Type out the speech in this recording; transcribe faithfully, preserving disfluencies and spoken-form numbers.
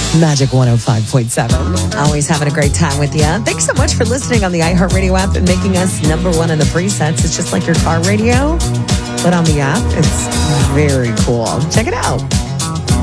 Magic one oh five point seven. Always having a great time with you. Thanks so much for listening on the iHeartRadio app and making us number one in the presets. It's just like your car radio, but on the app, it's very cool. Check it out.